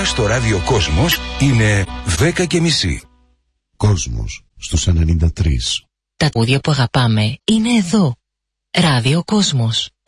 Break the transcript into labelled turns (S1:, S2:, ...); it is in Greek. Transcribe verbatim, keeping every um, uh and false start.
S1: ώρα στο Ράδιο Κόσμος είναι δέκα και μισή.
S2: Κόσμος στους ενενήντα τρία.
S3: Τα πόδια που αγαπάμε είναι εδώ. Ράδιο Κόσμος.